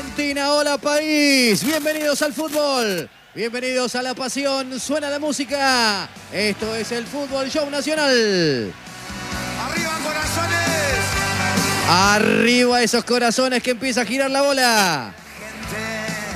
Argentina, hola país, bienvenidos al fútbol, bienvenidos a la pasión, suena la música, esto es el Fútbol Show Nacional. ¡Arriba, corazones! Arriba esos corazones que empieza a girar la bola. Gente,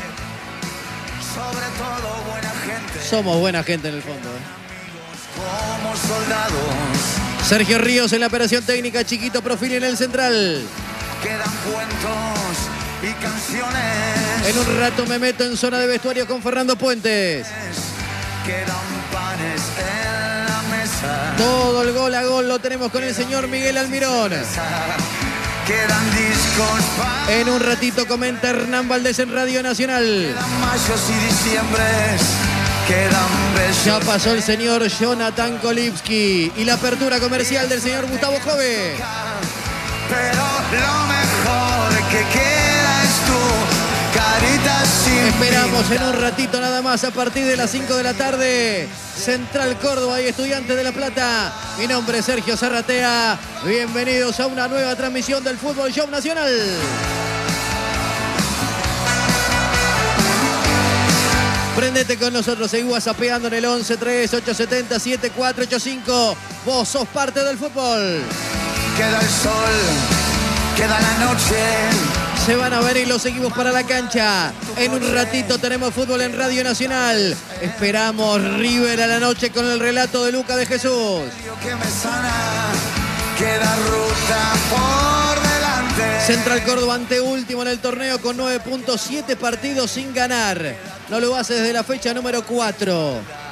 sobre todo buena gente. Somos buena gente en el fondo. Como soldados. Sergio Ríos en la operación técnica, Chiquito Profili en el central. Quedan cuentos y canciones. En un rato me meto en zona de vestuario con Fernando Puentes. Quedan panes en la mesa. Todo el gol a gol lo tenemos con el señor Miguel Almirón. Quedan discos para... En un ratito comenta Hernán Valdés en Radio Nacional. Quedan mayos y diciembres. Quedan besos. Ya pasó el señor Jonathan Kolipski y la apertura comercial del señor Gustavo Jove. Pero lo mejor que queda es tu carita sin Esperamos en pintar. un ratito nada más a partir de las 5 de la tarde. Central Córdoba y Estudiantes de La Plata. Mi nombre es Sergio Zarratea. Bienvenidos a una nueva transmisión del Fútbol Show Nacional. Prendete con nosotros, seguí whatsappeando en el 11-3-870-7485. Vos sos parte del fútbol. Queda el sol, queda la noche. Se van a ver y los seguimos para la cancha. En un ratito tenemos fútbol en Radio Nacional. Esperamos River a la noche con el relato de Luca de Jesús. Que me sana, queda ruta por delante. Central Córdoba anteúltimo en el torneo con 9 puntos, 7 partidos sin ganar. No lo hace desde la fecha número 4.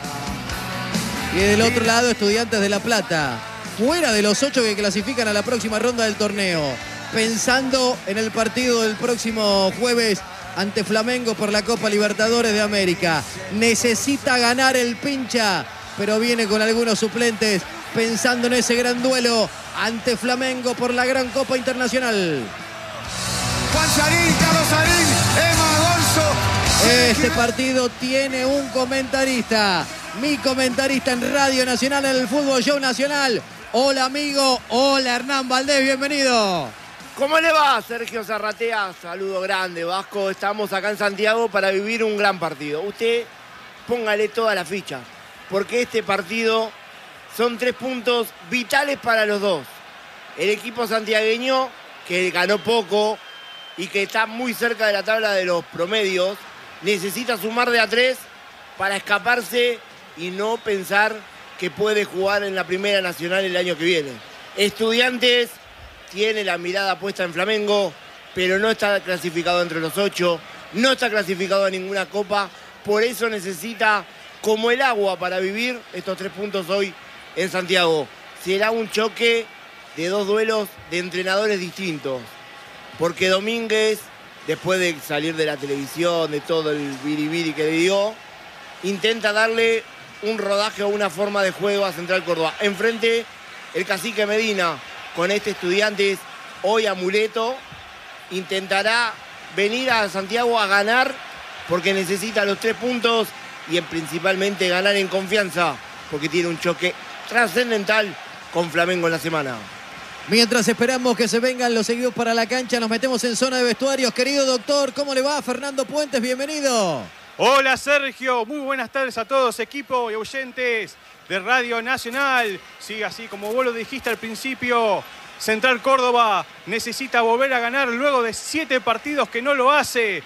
Y del otro lado, Estudiantes de La Plata. Fuera de los 8 que clasifican a la próxima ronda del torneo. Pensando en el partido del próximo jueves ante Flamengo por la Copa Libertadores de América. Necesita ganar el pincha, pero viene con algunos suplentes pensando en ese gran duelo ante Flamengo por la gran Copa Internacional. Juan Sarín, Carlos Sarín, Emma Gonzo. Este partido tiene un comentarista. Mi comentarista en Radio Nacional, en el Fútbol Show Nacional. Hola amigo, hola Hernán Valdés, bienvenido. ¿Cómo le va, Sergio Zarratea? Saludo grande, Vasco. Estamos acá en Santiago para vivir un gran partido. Usted póngale toda la ficha, porque este partido son 3 puntos vitales para los dos. El equipo santiagueño, que ganó poco y que está muy cerca de la tabla de los promedios, necesita sumar de a 3 para escaparse y no pensar que puede jugar en la Primera Nacional el año que viene. Estudiantes tiene la mirada puesta en Flamengo, pero no está clasificado entre los 8, no está clasificado a ninguna copa, por eso necesita como el agua para vivir estos 3 puntos hoy en Santiago. Será un choque de 2 duelos de entrenadores distintos, porque Domínguez, después de salir de la televisión, de todo el biribiri que le dio, intenta darle un rodaje o una forma de juego a Central Córdoba. Enfrente, el cacique Medina, con este Estudiantes hoy amuleto, intentará venir a Santiago a ganar porque necesita los 3 puntos y principalmente ganar en confianza porque tiene un choque trascendental con Flamengo en la semana. Mientras esperamos que se vengan los seguidos para la cancha, nos metemos en zona de vestuarios. Querido doctor, ¿cómo le va? Fernando Puentes, bienvenido. Hola Sergio, muy buenas tardes a todos, equipo y oyentes de Radio Nacional. Sí, así como vos lo dijiste al principio, Central Córdoba necesita volver a ganar luego de 7 partidos que no lo hace.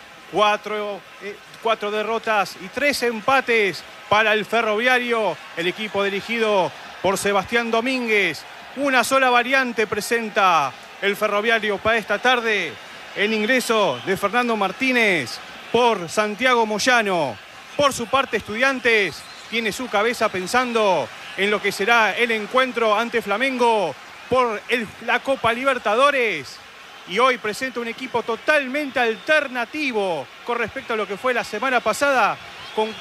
4 derrotas y 3 empates para el Ferroviario, el equipo dirigido por Sebastián Domínguez. Una sola variante presenta el Ferroviario para esta tarde, el ingreso de Fernando Martínez por Santiago Moyano. Por su parte, Estudiantes tiene su cabeza pensando en lo que será el encuentro ante Flamengo por la Copa Libertadores. Y hoy presenta un equipo totalmente alternativo con respecto a lo que fue la semana pasada, con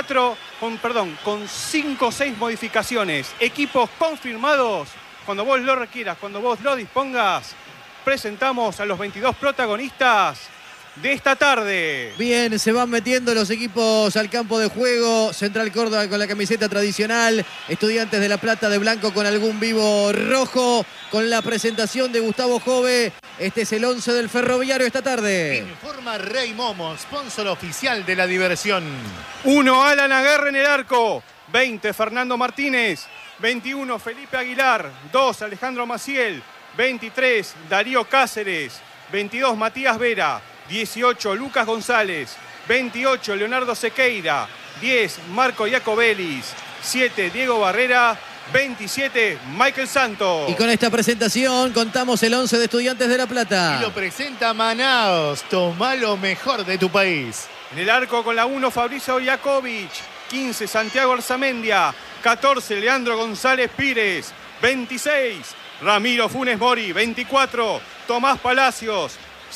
5 o 6 modificaciones. Equipos confirmados. Cuando vos lo requieras, cuando vos lo dispongas, presentamos a los 22 protagonistas de esta tarde. Bien, se van metiendo los equipos al campo de juego. Central Córdoba con la camiseta tradicional. Estudiantes de La Plata de blanco con algún vivo rojo. Con la presentación de Gustavo Jove. Este es el 11 del Ferroviario esta tarde. Informa Rey Momo, sponsor oficial de la diversión. 1, Alan Aguerre en el arco. 20, Fernando Martínez. 21, Felipe Aguilar. 2, Alejandro Maciel. 23, Darío Cáceres. 22, Matías Vera. 18, Lucas González. 28, Leonardo Sequeira. 10, Marco Iacobelis. 7, Diego Barrera. 27, Michael Santos. Y con esta presentación contamos el 11 de Estudiantes de La Plata. Y lo presenta Manaos. Toma lo mejor de tu país. En el arco con la 1, Fabricio Iakovic. 15, Santiago Arzamendia. 14, Leandro González Pires. 26, Ramiro Funes Mori. 24, Tomás Palacios.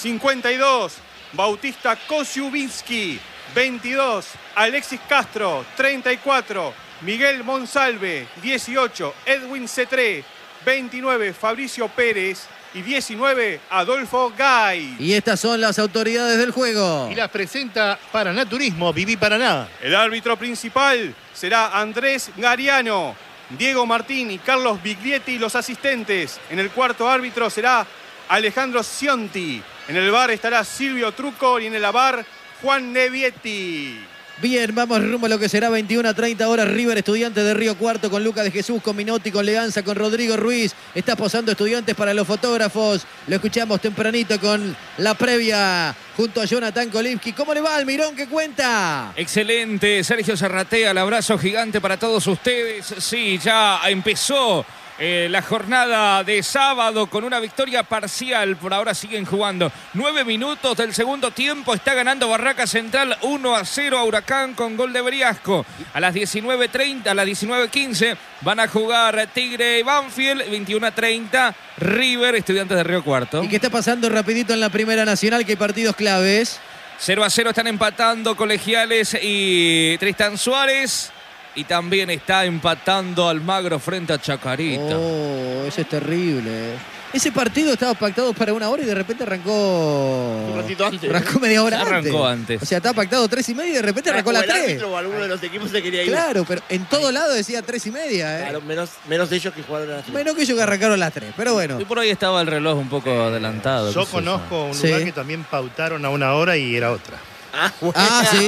52, Bautista Kosiubinsky. 22, Alexis Castro. 34, Miguel Monsalve. 18, Edwin Cetré. 29, Fabricio Pérez. Y 19, Adolfo Gay. Y estas son las autoridades del juego. Y las presenta Paraná Turismo, Viví Paraná. El árbitro principal será Andrés Gariano. Diego Martín y Carlos Biglietti los asistentes. En el cuarto árbitro será Alejandro Cionti. En el VAR estará Silvio Truco y en el AVAR Juan Nevietti. Bien, vamos rumbo a lo que será 21:30 horas. River, Estudiantes de Río Cuarto con Lucas de Jesús, con Minotti, con Leganza, con Rodrigo Ruiz. Está posando Estudiantes para los fotógrafos. Lo escuchamos tempranito con la previa junto a Jonathan Kolivsky. ¿Cómo le va, Almirón? ¿Qué cuenta? Excelente, Sergio Zarratea, el abrazo gigante para todos ustedes. Sí, ya empezó la jornada de sábado con una victoria parcial. Por ahora siguen jugando 9 minutos del segundo tiempo. Está ganando Barraca Central 1-0 a Huracán con gol de Briasco. A las 19:30, a las 19:15 van a jugar Tigre y Banfield. 21:30 River, Estudiantes de Río Cuarto. ¿Y qué está pasando rapidito en la Primera Nacional? Que hay partidos claves. 0-0 están empatando Colegiales y Tristan Suárez. Y también está empatando Almagro frente a Chacarita. Oh, eso es terrible. Ese partido estaba pactado para 1 hora y de repente arrancó... Un ratito antes. Arrancó media hora Arrancó antes. O sea, estaba pactado 3:30 y de repente arrancó a las 3. O alguno de los equipos se quería ir. Claro, pero en todo lado decía 3:30. Claro, menos ellos que jugaron a las 3. Menos que ellos que arrancaron a las 3, pero bueno. Y por ahí estaba el reloj un poco adelantado. Yo conozco un Sí. lugar que también pautaron a 1 hora y era otra. Ah, sí.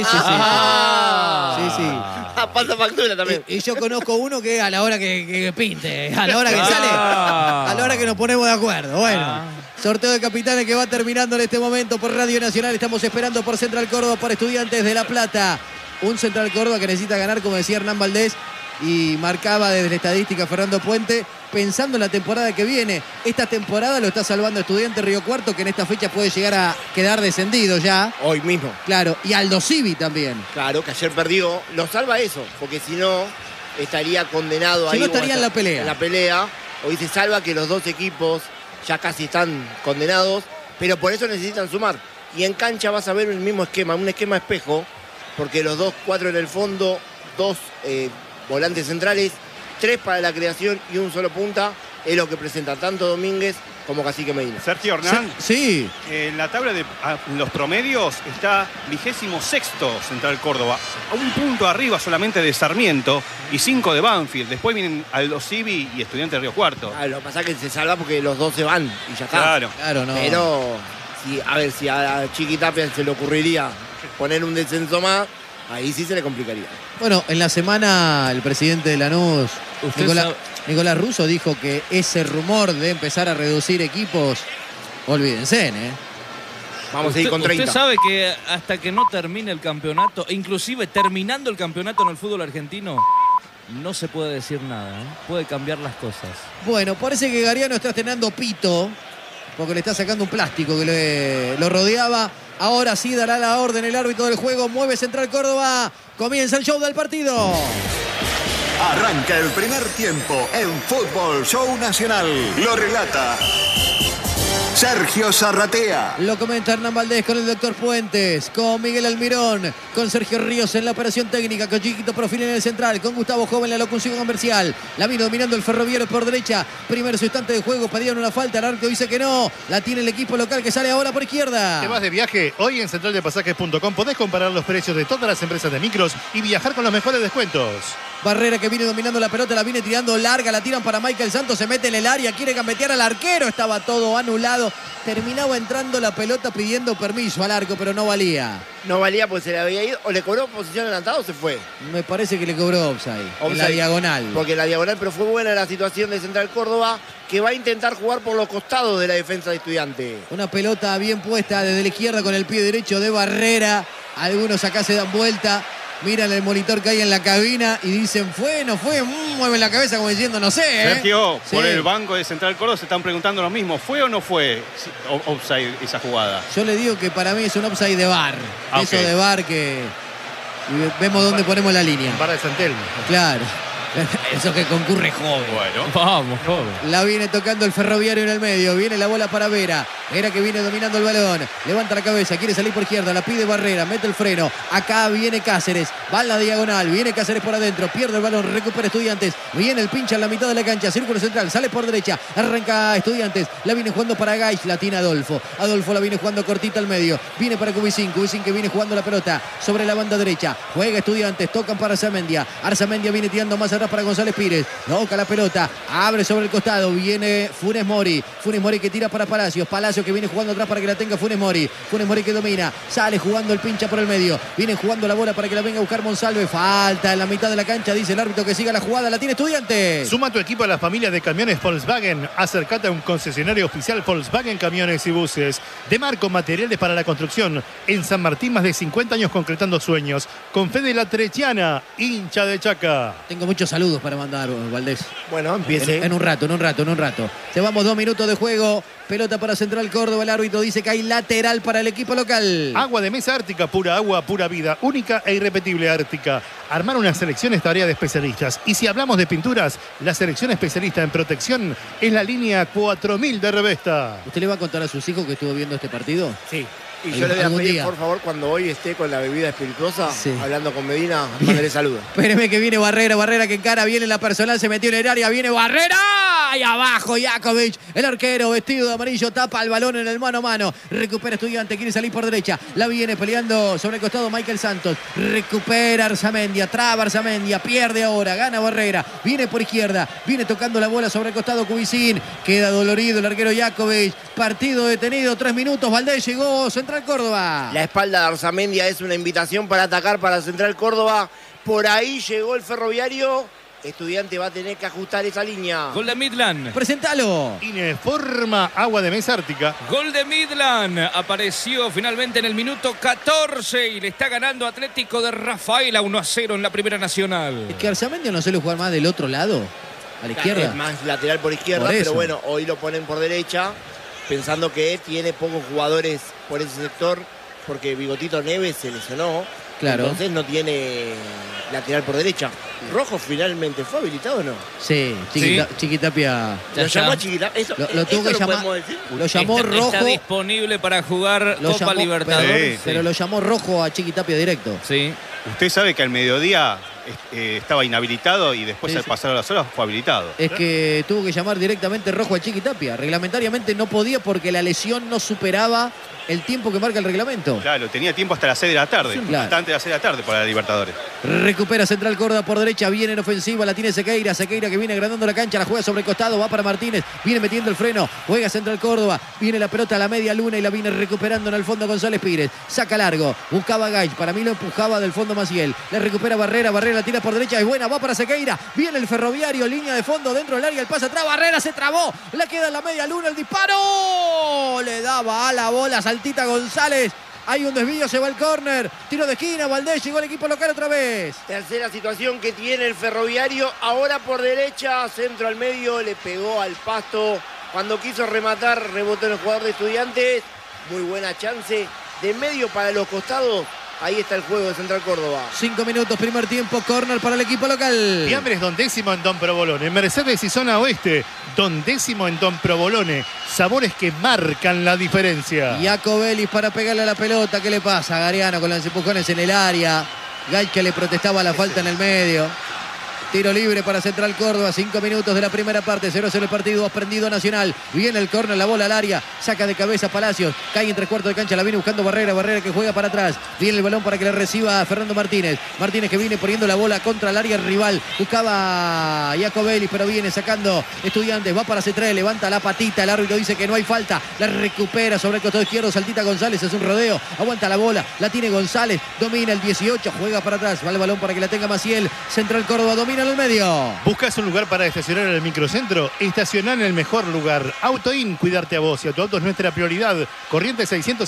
Pasa factura también. Y yo conozco uno que a la hora que pinte, a la hora que sale, a la hora que nos ponemos de acuerdo. Bueno, sorteo de capitanes que va terminando en este momento por Radio Nacional. Estamos esperando por Central Córdoba, por Estudiantes de La Plata. Un Central Córdoba que necesita ganar, como decía Hernán Valdés, y marcaba desde la estadística Fernando Puente, pensando en la temporada que viene. Esta temporada lo está salvando Estudiantes Río Cuarto, que en esta fecha puede llegar a quedar descendido ya. Hoy mismo. Claro, y Aldo Civi también. Claro, que ayer perdió. Lo salva eso, porque si no, estaría condenado Si ahí. no, estaría en la pelea. En la pelea. Hoy se salva que los dos equipos ya casi están condenados, pero por eso necesitan sumar. Y en cancha vas a ver el mismo esquema, un esquema espejo, porque los 2-4 en el fondo, 2 volantes centrales, 3 para la creación y un solo punta, es lo que presenta tanto Domínguez como Cacique Medina. Sergio Hernán, Sí. en la tabla de los promedios está 26º Central Córdoba, a un punto arriba solamente de Sarmiento y 5 de Banfield. Después vienen Aldo Civi y Estudiantes de Río Cuarto. Lo que pasa es que se salva porque los dos se van y ya está. Claro. No. Pero, si a Chiqui Tapia se le ocurriría poner un descenso más, ahí sí se le complicaría. Bueno, en la semana el presidente de Lanús, Usted sabe- Nicolás Russo, dijo que ese rumor de empezar a reducir equipos, olvídense, ¿eh? Vamos a ir con 30. Usted sabe que hasta que no termine el campeonato, e inclusive terminando el campeonato en el fútbol argentino, no se puede decir nada, ¿eh? Puede cambiar las cosas. Bueno, parece que Gariano está estrenando pito, porque le está sacando un plástico que lo rodeaba. Ahora sí dará la orden el árbitro del juego. Mueve Central Córdoba. Comienza el show del partido. Arranca el primer tiempo en Fútbol Show Nacional. Lo relata Sergio Zarratea. Lo comenta Hernán Valdés con el doctor Puentes, con Miguel Almirón, con Sergio Ríos en la operación técnica, con Chiquito Profil en el central, con Gustavo Joven en la locución comercial. La vino dominando el Ferroviario por derecha. Primero su instante de juego, pedían una falta, el árbitro dice que no. La tiene el equipo local que sale ahora por izquierda. ¿Te vas de viaje? Hoy en centraldepasajes.com podés comparar los precios de todas las empresas de micros y viajar con los mejores descuentos. Barrera que viene dominando la pelota, la viene tirando larga, la tiran para Michael Santos, se mete en el área, quiere gambetear al arquero, estaba todo anulado. Terminaba entrando la pelota pidiendo permiso al arco, pero no valía. No valía porque se le había ido, o le cobró posición adelantada o se fue. Me parece que le cobró offside, en la diagonal. Porque en la diagonal, pero fue buena la situación de Central Córdoba, que va a intentar jugar por los costados de la defensa de Estudiantes. Una pelota bien puesta desde la izquierda con el pie derecho de Barrera. Algunos acá se dan vuelta. Miran el monitor que hay en la cabina y dicen, ¿fue? ¿No fue? Mueven la cabeza como diciendo, no sé. Sergio, Sí. por el banco de Central Córdoba se están preguntando lo mismo. ¿Fue o no fue offside esa jugada? Yo le digo que para mí es un offside de VAR. Eso Ok. de VAR que vemos dónde ponemos la línea. Para de Santelmo. Claro. Eso que concurre joven. Bueno. Vamos, joven. La viene tocando el Ferroviario en el medio. Viene la bola para Vera. Vera que viene dominando el balón. Levanta la cabeza. Quiere salir por izquierda. La pide Barrera. Mete el freno. Acá viene Cáceres. Va en la diagonal. Viene Cáceres por adentro. Pierde el balón. Recupera Estudiantes. Viene el pincha en la mitad de la cancha. Círculo central. Sale por derecha. Arranca Estudiantes. La viene jugando para Gais. La tiene Adolfo. Adolfo la viene jugando cortita al medio. Viene para Cubicín. Cubicín que viene jugando la pelota sobre la banda derecha. Juega Estudiantes. Tocan para Arzamendia. Arzamendia viene tirando más atrás para González Pires. Toca la pelota. Abre sobre el costado. Viene Funes Mori. Funes Mori que tira para Palacios. Palacios que viene jugando atrás para que la tenga Funes Mori. Funes Mori que domina. Sale jugando el pincha por el medio. Viene jugando la bola para que la venga a buscar Monsalve. Falta en la mitad de la cancha. Dice el árbitro que siga la jugada. La tiene Estudiantes. Suma tu equipo a la familia de camiones Volkswagen. Acércate a un concesionario oficial Volkswagen Camiones y Buses. De Marco Materiales para la Construcción. En San Martín, más de 50 años concretando sueños. Con Fede La Trechiana, hincha de Chaca. Tengo muchos saludos para mandar, Valdés. Bueno, empiece. En un rato. Llevamos 2 minutos de juego. Pelota para Central Córdoba. El árbitro dice que hay lateral para el equipo local. Agua de mesa Ártica, pura agua, pura vida. Única e irrepetible Ártica. Armar una selección es tarea de especialistas. Y si hablamos de pinturas, la selección especialista en protección es la línea 4000 de Revesta. ¿Usted le va a contar a sus hijos que estuvo viendo este partido? Sí. Y yo le voy a ¿Algún pedir, día? por favor, cuando hoy esté con la bebida espirituosa, Sí. hablando con Medina, mándale saludos. Espéreme que viene Barrera que encara, viene la personal, se metió en el área, viene Barrera y abajo Jakovic, el arquero vestido de amarillo, tapa el balón en el mano a mano, recupera Estudiante, quiere salir por derecha, la viene peleando sobre el costado Michael Santos, recupera Arzamendia, traba Arzamendia, pierde ahora, gana Barrera, viene por izquierda, viene tocando la bola sobre el costado Cubicín, queda dolorido el arquero Jakovic, partido detenido, 3 minutos, Valdés llegó Central Córdoba. La espalda de Arzamendia es una invitación para atacar para Central Córdoba. Por ahí llegó el Ferroviario. Estudiante va a tener que ajustar esa línea. Gol de Midland. Presentalo. Ineforma agua de mesa Ártica. Gol de Midland. Apareció finalmente en el minuto 14 y le está ganando Atlético de Rafaela 1-0 en la Primera Nacional. Es que Arzamendia no suele jugar más del otro lado, a la izquierda. Es más lateral por izquierda, Por eso. pero bueno, hoy lo ponen por derecha, pensando que tiene pocos jugadores por ese sector, porque Bigotito Neves se lesionó. Claro. Entonces no tiene lateral por derecha. ¿Rojo finalmente fue habilitado o no? Sí, Chiquitapia. ¿Lo llamó a Chiquita? Eso, Lo tuvo que llamar. podemos decir. Lo llamó Rojo. Está disponible para jugar Lo Copa llamó, Libertadores. perdón, Sí. pero lo llamó Rojo a Chiquitapia directo. Sí. Usted sabe que al mediodía estaba inhabilitado y después Sí, al sí. pasar las horas fue habilitado. Es que tuvo que llamar directamente Rojo a Chiquitapia. Reglamentariamente no podía porque la lesión no superaba el tiempo que marca el reglamento. Claro, tenía tiempo hasta las 6 de la tarde. Sí, claro. Hasta antes de las 6 de la tarde para la Libertadores. Recupera Central Córdoba por derecha, viene en ofensiva, la tiene Sequeira que viene agrandando la cancha, la juega sobre el costado, va para Martínez, viene metiendo el freno, juega Central Córdoba, viene la pelota a la media luna y la viene recuperando en el fondo González Pires, saca largo, buscaba Gaich, para mí lo empujaba del fondo Maciel, le recupera Barrera la tira por derecha, es buena, va para Sequeira, viene el Ferroviario, línea de fondo dentro del área, el pase atrás, Barrera se trabó, le queda en la media luna, el disparo, le daba a la bola, saltita González. Hay un desvío, se va el córner. Tiro de esquina, Valdés, llegó el equipo local otra vez. Tercera situación que tiene el Ferroviario. Ahora por derecha, centro al medio, le pegó al pasto. Cuando quiso rematar, rebotó en el jugador de Estudiantes. Muy buena chance. De medio para los costados. Ahí está el juego de Central Córdoba. 5 minutos, primer tiempo, córner para el equipo local. Fiambres Don Décimo en Don Provolone. Mercedes y Zona Oeste, Don Décimo en Don Provolone. Sabores que marcan la diferencia. Jacobelli para pegarle a la pelota. ¿Qué le pasa a Gariano con los empujones en el área? Gay que le protestaba la falta en el medio. Tiro libre para Central Córdoba, 5 minutos de la primera parte, 0-0 el partido, prendido Nacional. Viene el córner, la bola al área, saca de cabeza Palacios, cae en 3/4 de cancha, la viene buscando Barrera que juega para atrás. Viene el balón para que le reciba a Fernando Martínez. Martínez que viene poniendo la bola contra el área rival. Buscaba Jacobelli, pero viene sacando Estudiantes, va para C3, levanta la patita, el árbitro dice que no hay falta, la recupera sobre el costado izquierdo, Saltita González, hace un rodeo, aguanta la bola, la tiene González, domina el 18, juega para atrás, va el balón para que la tenga Maciel. Central Córdoba domina en el medio. ¿Buscas un lugar para estacionar en el microcentro? Estacionar en el mejor lugar. AutoIn, cuidarte a vos y a tu auto es nuestra prioridad. Corriente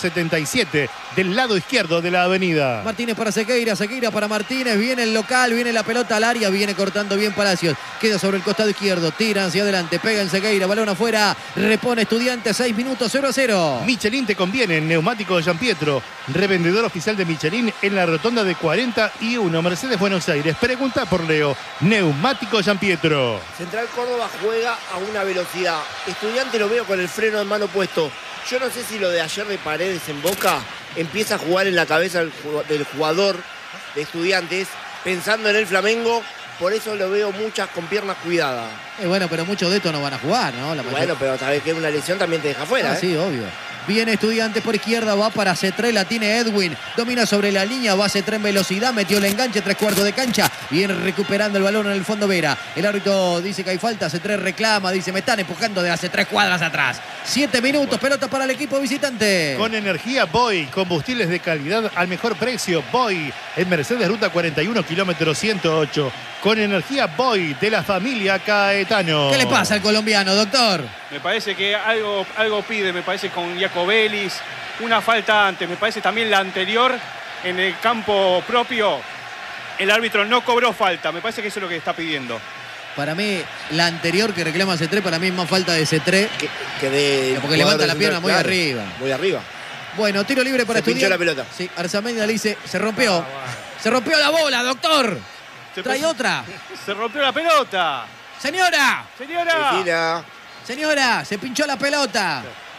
677, del lado izquierdo de la avenida. Martínez para Sequeira, Sequeira para Martínez, viene el local, viene la pelota al área, viene cortando bien Palacios, queda sobre el costado izquierdo, tira hacia adelante, pega en Sequeira, balón afuera, repone Estudiantes, 6 minutos, 0-0. Michelin te conviene, neumático de Gianpietro, revendedor oficial de Michelin en la rotonda de 41, Mercedes Buenos Aires. Pregunta por Leo, neumático Gianpietro. Central Córdoba juega a una velocidad. Estudiante lo veo con el freno de mano puesto. Yo no sé si lo de ayer de Paredes en Boca empieza a jugar en la cabeza del jugador de Estudiantes, pensando en el Flamengo. Por eso lo veo muchas con piernas cuidadas. Bueno, pero muchos de estos no van a jugar, ¿no? Bueno, pero sabes que una lesión también te deja fuera. Sí, obvio. Viene Estudiantes por izquierda, va para C3, la tiene Edwin, domina sobre la línea, va C3 en velocidad, metió el enganche, 3/4 de cancha, viene recuperando el balón en el fondo Vera. El árbitro dice que hay falta, C3 reclama, dice me están empujando de hace 3 cuadras atrás. 7 minutos, pelota para el equipo visitante. Con energía Boy, combustibles de calidad al mejor precio. Boy, en Mercedes Ruta 41, kilómetro 108. Con energía Boy, de la familia Caetano. ¿Qué le pasa al colombiano, doctor? Me parece que algo pide, me parece con Jacobelli, una falta antes, me parece también la anterior en el campo propio. El árbitro no cobró falta, me parece que eso es lo que está pidiendo. Para mí, la anterior que reclama C3, para mí es más falta de C3 que de... porque levanta la pierna muy claro, arriba. Muy arriba. Bueno, tiro libre para Estudiantes. Se pinchó la pelota. Sí, Arzamendi le dice, se rompió. Se rompió la bola, doctor. Trae otra. Se rompió la pelota. Señora. Señora. Señora, se pinchó la pelota.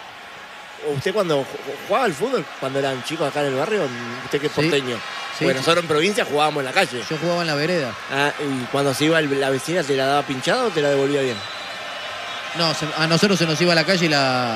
¿Usted cuando jugaba al fútbol, cuando eran chicos acá en el barrio? ¿Usted que es porteño? Sí. Bueno, nosotros en provincia jugábamos en la calle. Yo jugaba en la vereda. Ah, ¿y cuando se iba la vecina te la daba pinchada o te la devolvía bien? No, a nosotros se nos iba a la calle y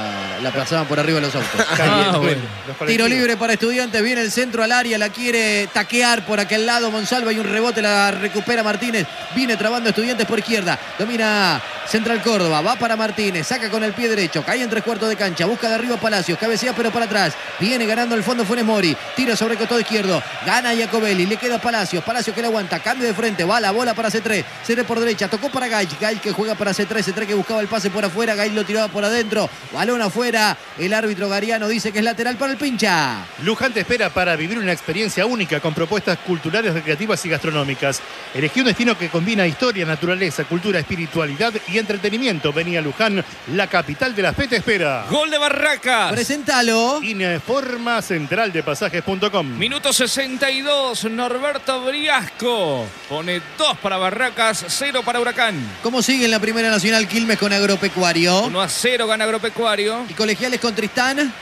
la pasaban por arriba de los autos. Bueno. Tiro libre para Estudiantes, viene el centro al área, la quiere taquear por aquel lado Monsalva y un rebote, la recupera Martínez, viene trabando Estudiantes por izquierda, domina Central Córdoba, va para Martínez, saca con el pie derecho, cae en 3/4 de cancha, busca de arriba Palacios, cabecea pero para atrás, viene ganando el fondo Funes Mori, tira sobre el costado izquierdo, gana Jacobelli, le queda Palacios que le aguanta, cambio de frente, va la bola para C3, C3 por derecha, tocó para Gay que juega para C3, C3 que buscaba el pase por afuera, Gay lo tiraba por adentro, balón afuera, el árbitro Gariano dice que es lateral para el pincha. Luján te espera para vivir una experiencia única con propuestas culturales, recreativas y gastronómicas. Elegí un destino que combina historia, naturaleza, cultura, espiritualidad y entretenimiento. Vení a Luján, la capital de la fe te espera. Gol de Barracas. Preséntalo. Informa central de pasajes.com. Minuto 62, Norberto Briasco pone 2 para Barracas, 0 para Huracán. ¿Cómo sigue en la Primera Nacional Quilmes con Agropecuario? 1-0 gana Agropecuario. ¿Y Colegiales con Tristán?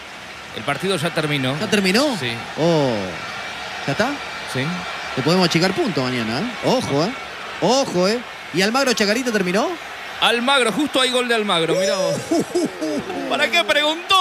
El partido ya terminó. ¿Ya terminó? Sí. Oh. ¿Ya está? Sí. Le podemos achicar punto mañana, ¿eh? Ojo, ¿eh? Ojo, ¿eh? ¿Y Almagro Chacarita terminó? Almagro, justo hay gol de Almagro, mirá vos. ¿Para qué preguntó?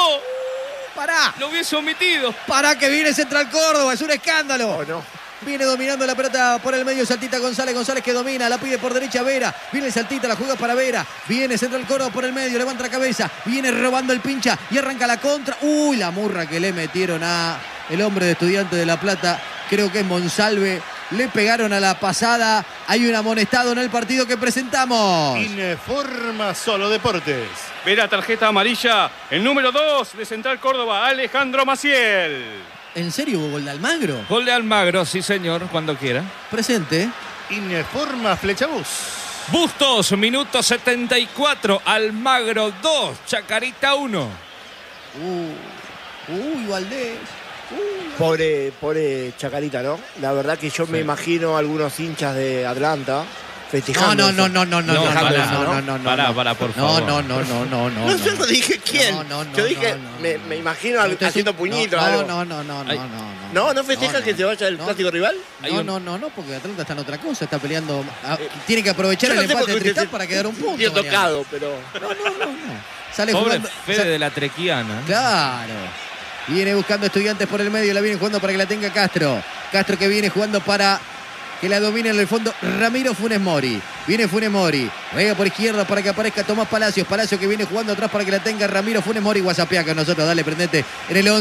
¡Pará! Lo hubiese omitido. ¡Pará que viene Central Córdoba! ¡Es un escándalo! Oh, no. Viene dominando la pelota por el medio, Saltita González que domina, la pide por derecha Vera, viene Saltita, la juega para Vera, viene Central Córdoba por el medio, levanta la cabeza, viene robando el pincha y arranca la contra. ¡Uy! La murra que le metieron a el hombre de Estudiantes de La Plata, creo que es Monsalve. Le pegaron a la pasada, hay un amonestado en el partido que presentamos. Informa Solo Deportes. Verá tarjeta amarilla, el número 2 de Central Córdoba, Alejandro Maciel. ¿En serio hubo gol de Almagro? Gol de Almagro, sí señor, cuando quiera. Presente. Informa Flechabús. Bustos, minuto 74, Almagro 2, Chacarita 1. Uy, Valdés. Pobre Chacarita, ¿no? La verdad que yo me imagino a algunos hinchas de Atlanta festejando. No, Para, por favor. No, yo no dije quién. Yo dije, me imagino haciendo puñitos. No festeja que se vaya el clásico rival. No, porque Atlanta está en otra cosa, está peleando. Tiene que aprovechar el empate de Tristán para quedar un punto. Bien tocado, pero. No. Sale Pobre jugando. Fede de la Trequiana. Claro. Viene buscando Estudiantes por el medio, la viene jugando para que la tenga Castro. Castro que viene jugando para que la domine en el fondo Ramiro Funes Mori. Viene Funes Mori, juega por izquierda para que aparezca Tomás Palacios. Palacios que viene jugando atrás para que la tenga Ramiro Funes Mori. WhatsAppea con nosotros, dale, prendete en el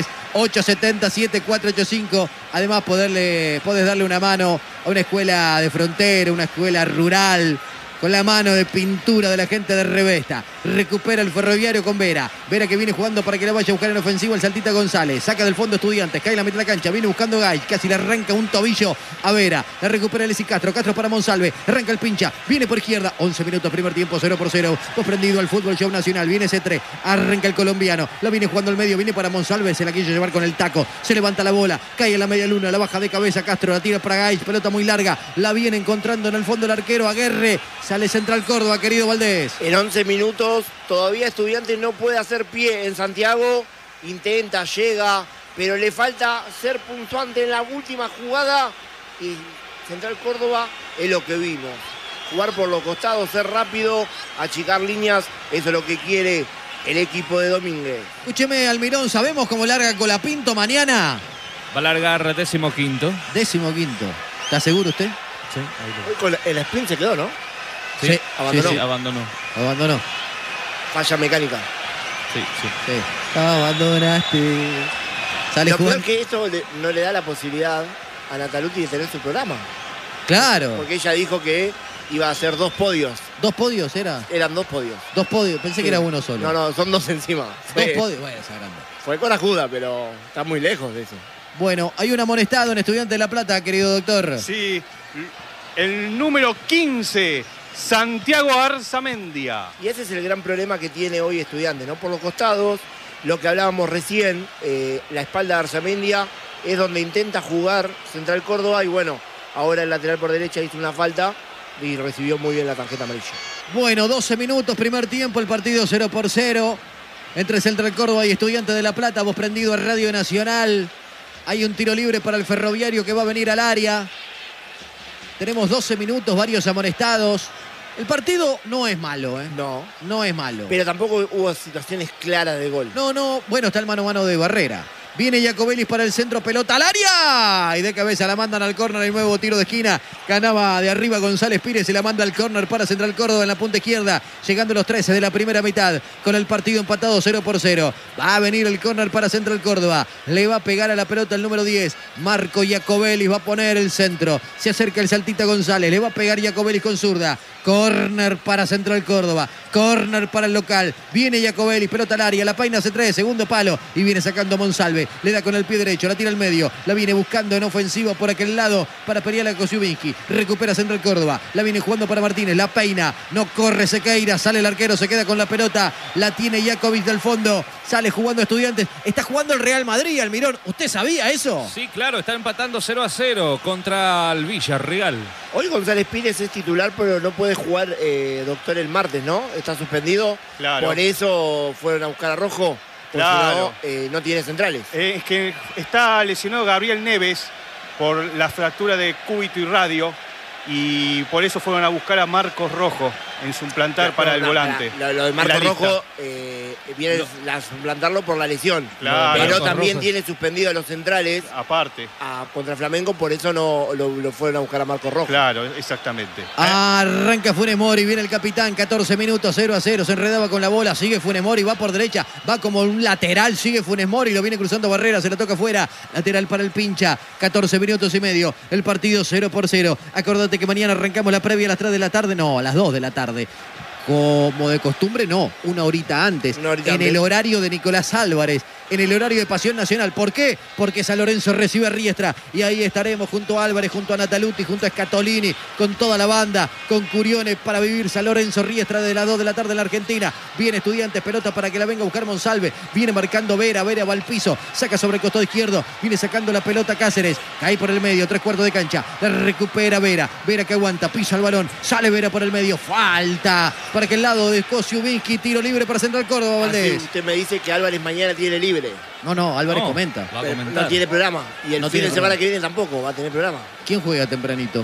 11-3-870-7485. Además podés darle una mano a una escuela de frontera, una escuela rural, con la mano de pintura de la gente de Revesta. Recupera el Ferroviario con Vera. Vera que viene jugando para que la vaya a buscar en ofensivo el Saltita González. Saca del fondo Estudiantes. Cae en la mitad de la cancha. Viene buscando Gay. Casi le arranca un tobillo a Vera. La recupera Alexis Castro. Castro para Monsalve. Arranca el pincha. Viene por izquierda. 11 minutos, primer tiempo, 0-0. Comprendido al fútbol show nacional. Viene C3. Arranca el colombiano. La viene jugando al medio. Viene para Monsalve. Se la quiso llevar con el taco. Se levanta la bola. Cae en la media luna. La baja de cabeza Castro. La tira para Gay. Pelota muy larga. La viene encontrando en el fondo el arquero Aguerre. Sale Central Córdoba, querido Valdés. En 11 minutos todavía Estudiantes no puede hacer pie en Santiago. Intenta, llega, pero le falta ser puntuante en la última jugada. Y Central Córdoba es lo que vimos. Jugar por los costados, ser rápido, achicar líneas. Eso es lo que quiere el equipo de Domínguez. Escúcheme, Almirón, ¿sabemos cómo larga Colapinto mañana? Va a largar 15º. 15º. ¿Está seguro usted? Sí, Hoy con el sprint se quedó, ¿no? Sí, abandonó. Falla mecánica. Sí. Abandonaste. Sale Lo peor jugando. que esto no le da la posibilidad a Nataluti de tener su programa. Claro. Porque ella dijo que iba a hacer 2 podios. ¿2 podios era? Eran 2 podios. 2 podios. Pensé que era uno solo. No, son 2 encima. 2 podios. Bueno, esa grande. Fue con ajuda, pero está muy lejos de eso. Bueno, hay un amonestado en Estudiantes de La Plata, querido doctor. Sí, el número 15, Santiago Arzamendia. Y ese es el gran problema que tiene hoy Estudiantes, ¿no? Por los costados, lo que hablábamos recién, la espalda de Arzamendia es donde intenta jugar Central Córdoba y bueno, ahora el lateral por derecha hizo una falta y recibió muy bien la tarjeta amarilla. Bueno, 12 minutos, primer tiempo, el partido 0-0 entre Central Córdoba y Estudiantes de La Plata. Vos prendido a Radio Nacional. Hay un tiro libre para el Ferroviario que va a venir al área. Tenemos 12 minutos, varios amonestados. El partido no es malo, ¿eh? No es malo. Pero tampoco hubo situaciones claras de gol. No. Bueno, está el mano a mano de Barrera. Viene Jacobelis para el centro, pelota al área. Y de cabeza la mandan al córner, el nuevo tiro de esquina. Ganaba de arriba González Pires y la manda al córner para Central Córdoba en la punta izquierda. Llegando los 13 de la primera mitad. Con el partido empatado 0-0. Va a venir el córner para Central Córdoba. Le va a pegar a la pelota el número 10. Marco Jacobelis va a poner el centro. Se acerca el Saltita González. Le va a pegar Jacobelis con zurda. Córner para Central Córdoba. Córner para el local. Viene Jacobelis, pelota al área. La peina C3, segundo palo. Y viene sacando Monsalve. Le da con el pie derecho, la tira al medio. La viene buscando en ofensiva por aquel lado para pelear a Kosiubinsky. Recupera Central Córdoba. La viene jugando para Martínez. La peina. No corre Sequeira. Sale el arquero. Se queda con la pelota. La tiene Jacobic del fondo. Sale jugando Estudiantes. Está jugando el Real Madrid, Almirón. ¿Usted sabía eso? Sí, claro. Está empatando 0-0 contra el Villarreal. Hoy González Pires es titular, pero no puede jugar doctor el martes, ¿no? Está suspendido. Claro. Por eso fueron a buscar a Rojo. Claro. Si no, no tiene centrales. Es que está lesionado Gabriel Neves por la fractura de cúbito y radio y por eso fueron a buscar a Marcos Rojo en suplantar para el volante. Lo de Marcos Rojo viene a suplantarlo por la lesión. Claro. Pero Marcos también Rojo tiene suspendido a los centrales Aparte. contra Flamengo, por eso no lo fueron a buscar a Marcos Rojo. Claro, exactamente. Arranca Funes Mori, viene el capitán, 14 minutos, 0-0, se enredaba con la bola, sigue Funes Mori, va por derecha, va como un lateral, sigue Funes Mori, lo viene cruzando Barrera, se la toca afuera, lateral para el pincha, 14 minutos y medio, el partido 0-0. Acordate que mañana arrancamos la previa a las 3 de la tarde, no, a las 2 de la tarde. Como de costumbre, no, una horita antes. El horario de Nicolás Álvarez. en el horario de Pasión Nacional. ¿Por qué? Porque San Lorenzo recibe a Riestra y ahí estaremos junto a Álvarez, junto a Nataluti, junto a Scatolini, con toda la banda, con Curione para vivir San Lorenzo Riestra de las 2 de la tarde en la Argentina. Viene Estudiantes, pelota para que la venga a buscar Monsalve, viene marcando Vera va al piso, saca sobre el costado izquierdo, viene sacando la pelota Cáceres, cae por el medio, 3/4 de cancha, la recupera Vera que aguanta, pisa el balón, sale Vera por el medio, falta para que el lado de Kosciuszynski, tiro libre para Central Córdoba, Valdés. Así usted me dice que Álvarez mañana tiene libre. No, Álvarez comenta. Va a comentar. No tiene programa. Y el No fin tiene de semana programa. que viene tampoco va a tener programa. ¿Quién juega tempranito?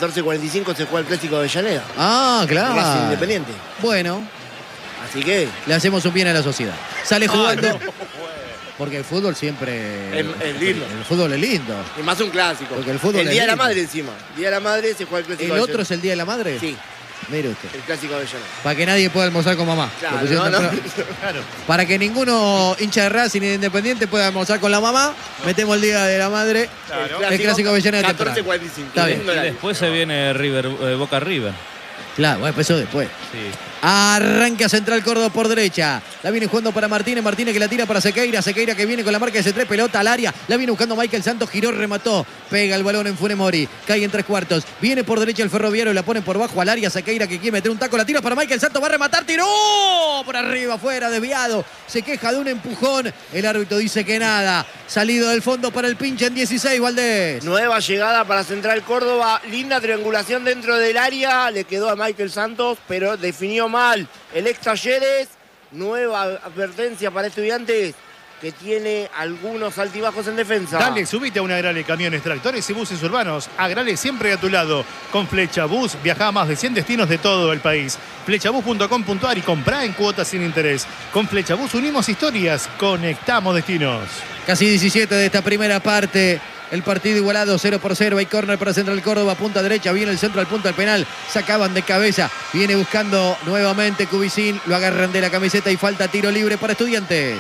14:45 se juega el Clásico de Avellaneda. Ah, Racing claro. Independiente. Bueno, Así que le hacemos un bien a la sociedad. Sale jugando. Porque el fútbol siempre... Es lindo. El fútbol es lindo. y más un clásico. Porque el fútbol es Día de la lindo. Madre encima. Día de la Madre se juega el Clásico ¿El de otro Avellaneda. es el Día de la Madre? Sí, Mire usted. el Clásico de Avellaneda. Para que nadie pueda almorzar con mamá. Claro, Lo pusieron no. temprano. Para que ninguno hincha de Racing ni de Independiente pueda almorzar con la mamá, metemos el Día de la Madre. El Clásico de Avellaneda temprano. 14:45. Está bien. Lindo Y horario. después se viene Boca River. Claro, bueno, empezó después. Sí. Arranca Central Córdoba por derecha. La viene jugando para Martínez que la tira para Sequeira. Sequeira que viene con la marca de C3, pelota al área. La viene buscando Michael Santos, giró, remató. Pega el balón en Funes Mori. Cae en 3/4. Viene por derecha el Ferroviario, la pone por bajo al área. Sequeira que quiere meter un taco, la tira para Michael Santos, va a rematar, tiró por arriba, fuera, desviado. Se queja de un empujón. El árbitro dice que nada. Salido del fondo para el pinche en 16, Valdés. Nueva llegada para Central Córdoba. Linda triangulación dentro del área. Le quedó a Michael Santos, pero definió mal el ex Talleres. Nueva advertencia para Estudiantes, que tiene algunos altibajos en defensa. Dale, subite a una Agrale Camiones, Tractores y Buses Urbanos. Agrale siempre a tu lado. Con Flecha Bus viaja a más de 100 destinos de todo el país. Flechabus.com.ar y comprá en cuotas sin interés. Con Flecha Bus unimos historias, conectamos destinos. Casi 17 de esta primera parte. El partido igualado 0-0. Hay córner para Central Córdoba, punta derecha. Viene el centro al punto al penal. Sacaban de cabeza. Viene buscando nuevamente Cubicín. Lo agarran de la camiseta y falta tiro libre para Estudiantes.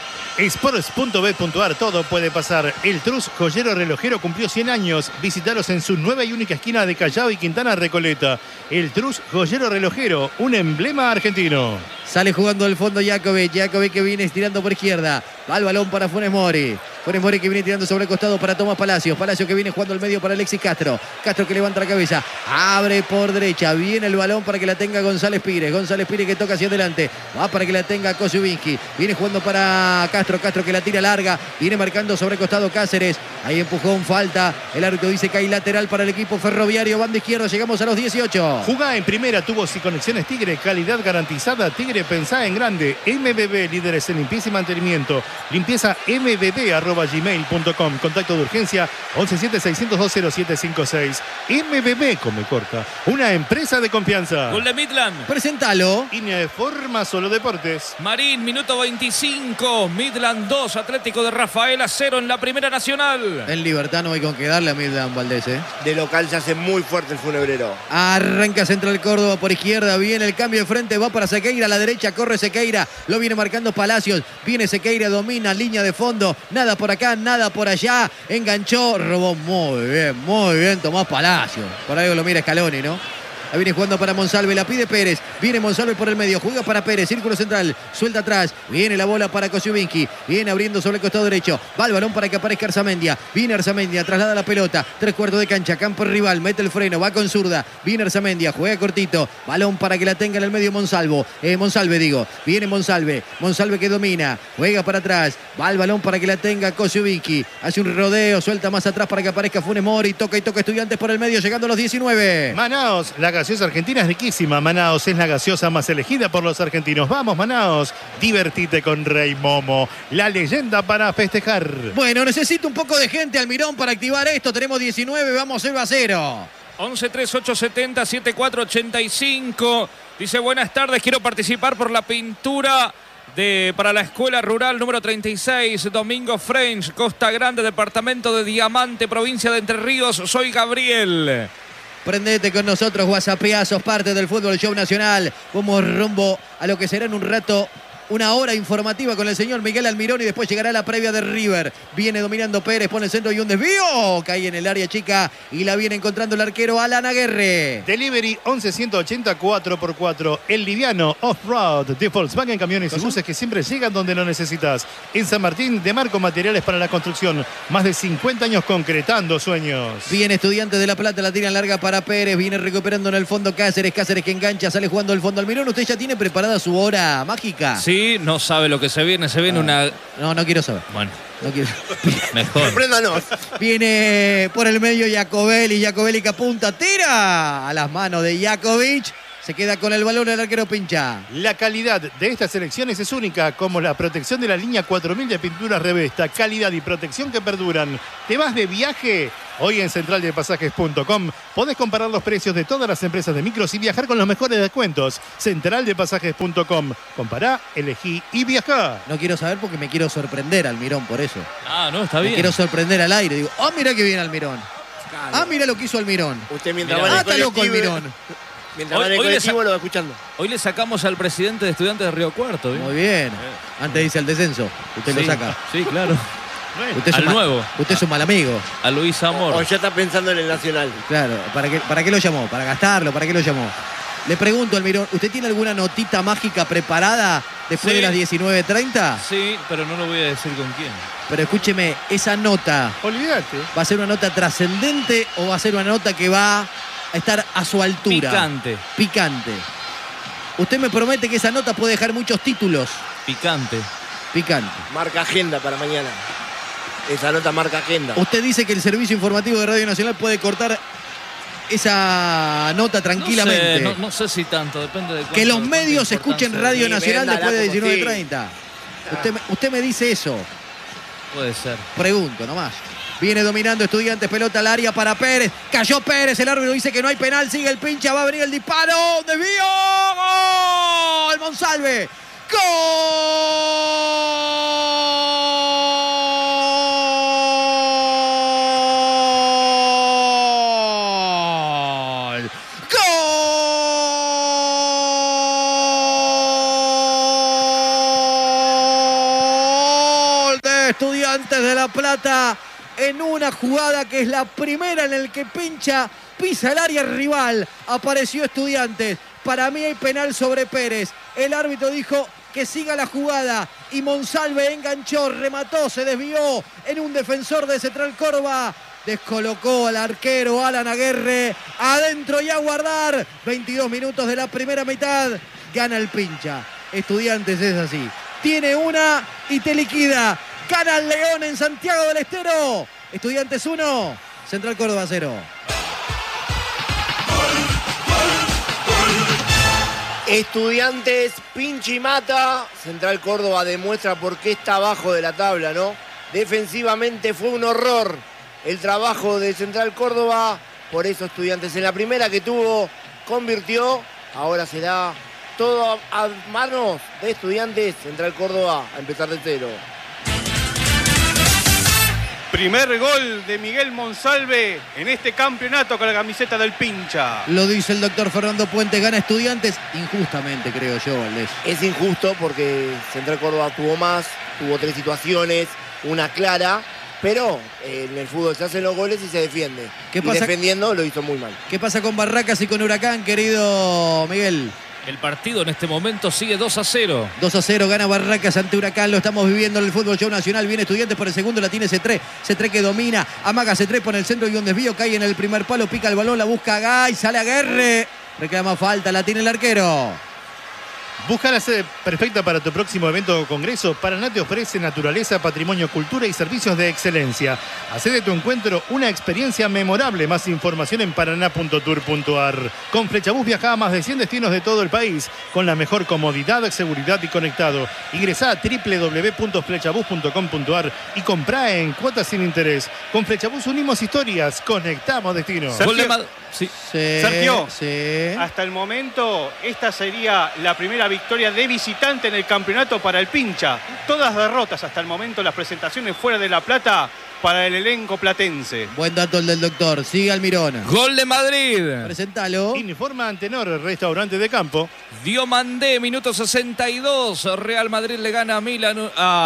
Sports.bet.ar, todo puede pasar. El Trus Joyero Relojero cumplió 100 años. Visítalos en su nueva y única esquina de Callao y Quintana Recoleta. El Trus Joyero Relojero, un emblema argentino. Sale jugando al fondo Jakovic que viene estirando por izquierda. Va el balón para Funes Mori. Funes Mori que viene tirando sobre el costado para Tomás Palacios. Palacios que viene jugando al medio para Alexis Castro. Castro que levanta la cabeza. Abre por derecha. Viene el balón para que la tenga González Pires. González Pires que toca hacia adelante. Va para que la tenga Kosciuszynski. Viene jugando para Castro. Castro que la tira larga. Viene marcando sobre el costado Cáceres. Ahí empujón, falta. El árbitro dice que hay lateral para el equipo Ferroviario. Banda izquierda. Llegamos a los 18. Jugá en primera, tubos y conexiones Tigre. Calidad garantizada. Tigre, pensá en grande. MBB, líderes en limpieza y mantenimiento. Limpieza mbb@gmail.com. Contacto de urgencia 117-602-0756. MBB, come corta. Una empresa de confianza. Gol de Midland. Presentalo. Línea de forma, solo deportes. Marín, minuto 25. Midland 2, Atlético de Rafaela 0 en la Primera Nacional. En Libertad no hay con qué darle a Midland, Valdés, De local se hace muy fuerte el Funebrero. Arranca Central Córdoba por izquierda. Viene el cambio de frente. Va para Sequeira. A la derecha corre Sequeira. Lo viene marcando Palacios. Viene Sequeira. Domina. Línea de fondo. Nada por acá. Nada por allá. Enganchó. Robó muy bien. Muy bien. Tomás Palacios. Por algo lo mira Scaloni, ¿no? Ahí viene jugando para Monsalve, la pide Pérez. Viene Monsalve por el medio, juega para Pérez, círculo central, suelta atrás. Viene la bola para Kosciuszynski. Viene abriendo sobre el costado derecho. Va el balón para que aparezca Arzamendia. Viene Arzamendia, traslada la pelota. 3/4 de cancha, campo rival, mete el freno, va con zurda. Viene Arzamendia, juega cortito. Balón para que la tenga en el medio Monsalve. Viene Monsalve. Monsalve que domina, juega para atrás. Va el balón para que la tenga Kosciuszynski. Hace un rodeo, suelta más atrás para que aparezca Funes Mori. Toca Estudiantes por el medio, llegando a los 19. Manaos, la gaseosa argentina es riquísima. Manaos es la gaseosa más elegida por los argentinos. Vamos, Manaos, divertite con Rey Momo, la leyenda para festejar. Bueno, necesito un poco de gente, Almirón, para activar esto. Tenemos 19, vamos 0-0. 11-3-870-7485. Dice, buenas tardes, quiero participar por la pintura para la Escuela Rural número 36, Domingo French, Costa Grande, departamento de Diamante, provincia de Entre Ríos. Soy Gabriel. Prendete con nosotros, WhatsAppeá, sos parte del Fútbol Show Nacional. Vamos rumbo a lo que será en un rato una hora informativa con el señor Miguel Almirón y después llegará la previa de River. Viene dominando Pérez, pone el centro y un desvío. Cae en el área chica y la viene encontrando el arquero Alan Aguerre. Delivery 11-180 4x4. El liviano off-road de Volkswagen Camiones y Buses que siempre llegan donde lo necesitas. En San Martín, de Marco Materiales para la Construcción. Más de 50 años concretando sueños. Viene Estudiantes de La Plata, la tira larga para Pérez. Viene recuperando en el fondo Cáceres. Cáceres que engancha, sale jugando el fondo Almirón. ¿Usted ya tiene preparada su hora mágica? Sí, no sabe lo que se viene. Se viene una... No quiero saber. Bueno, No quiero. mejor. Sorpréndanos. Viene por el medio Jacobelli que apunta, tira a las manos de Jakovic. Se queda con el balón el arquero Pincha. La calidad de estas selecciones es única, como la protección de la línea 4000 de pinturas Revesta. Calidad y protección que perduran. ¿Te vas de viaje? Hoy en centraldepasajes.com podés comparar los precios de todas las empresas de micros y viajar con los mejores descuentos. Centraldepasajes.com. Compará, elegí y viajá. No quiero saber porque me quiero sorprender, Almirón, por eso. Ah, no, está Me bien. quiero sorprender al aire. Digo, mira que viene Almirón. Mira lo que hizo Almirón. Usted mientras Mirá. va en el Está loco colectivo, Almirón. mientras va en el Hoy le colectivo lo va escuchando. Hoy le sacamos al presidente de Estudiantes de Río Cuarto. ¿bien? Muy bien. Antes dice el descenso. Usted Sí, lo saca. Sí, claro. Usted es Al un nuevo. Usted es un mal amigo. A Luis Amor. O ya está pensando en el Nacional. Claro. ¿Para qué lo llamó? ¿Para gastarlo? ¿Para qué lo llamó? Le pregunto, Almirón, ¿usted tiene alguna notita mágica preparada después Sí. de las 19:30? Sí, pero no lo voy a decir con quién. Pero escúcheme, esa nota, Olvídate. ¿va a ser una nota trascendente o va a ser una nota que va a estar a su altura? Picante. Picante. Usted me promete que esa nota puede dejar muchos títulos. Picante. Picante. Marca agenda para mañana. Esa nota marca agenda. Usted dice que el servicio informativo de Radio Nacional puede cortar esa nota tranquilamente. No sé si tanto, depende de cuánto. Que los medios cuánta escuchen importancia Radio Sí, Nacional véndala después de como 19:30. Usted me dice eso. puede ser. Pregunto nomás. Viene dominando Estudiantes, pelota al área para Pérez. Cayó Pérez, el árbitro dice que no hay penal. Sigue el Pincha, va a venir el disparo. ¡Desvío! ¡Gol! Monsalve. ¡Gol! ¡Gol! De Estudiantes de La Plata en una jugada que es la primera en el que Pincha pisa el área rival. Apareció Estudiantes. Para mí hay penal sobre Pérez. El árbitro dijo que siga la jugada y Monsalve enganchó, remató, se desvió en un defensor de Central Córdoba. Descolocó al arquero Alan Aguerre. Adentro y a guardar. 22 minutos de la primera mitad. Gana el Pincha. Estudiantes es así. Tiene una y te liquida. Gana el León en Santiago del Estero. Estudiantes 1, Central Córdoba 0. Estudiantes, Pinchi mata. Central Córdoba demuestra por qué está abajo de la tabla, ¿no? Defensivamente fue un horror el trabajo de Central Córdoba. Por eso Estudiantes en la primera que tuvo convirtió. Ahora será todo a manos de Estudiantes. Central Córdoba a empezar de cero. Primer gol de Miguel Monsalve en este campeonato con la camiseta del Pincha. Lo dice el doctor Fernando Puente. Gana Estudiantes injustamente, creo yo, Valdés. Es injusto porque Central Córdoba tuvo más, tuvo 3 situaciones, una clara, pero en el fútbol se hacen los goles y se defiende. ¿Qué Y pasa? defendiendo lo hizo muy mal. ¿Qué pasa con Barracas y con Huracán, querido Miguel? El partido en este momento sigue 2-0. 2-0 gana Barracas ante Huracán. Lo estamos viviendo en el Fútbol Show Nacional. Viene Estudiantes por el segundo, la tiene C3. C3 que domina, amaga C3 por el centro y un desvío. Cae en el primer palo, pica el balón, la busca Gay, sale a Guerre. Reclama falta, la tiene el arquero. Busca la sede perfecta para tu próximo evento o congreso. Paraná te ofrece naturaleza, patrimonio, cultura y servicios de excelencia. Hacé de tu encuentro una experiencia memorable. Más información en paraná.tour.ar. Con Flechabús viaja a más de 100 destinos de todo el país con la mejor comodidad, seguridad y conectado. Ingresá a www.flechabús.com.ar y comprá en cuotas sin interés. Con Flechabús unimos historias, conectamos destinos. Sergio. Gol de Sí, Sergio. sí. Hasta el momento, esta sería la primera victoria de visitante en el campeonato para el Pincha. Todas derrotas hasta el momento, las presentaciones fuera de La Plata para el elenco platense. Buen dato el del doctor. Sigue Almirón. Gol de Madrid. Presentalo. Informa Antenor, restaurante de campo. Diomandé, minuto 62. Real Madrid le gana a Milan.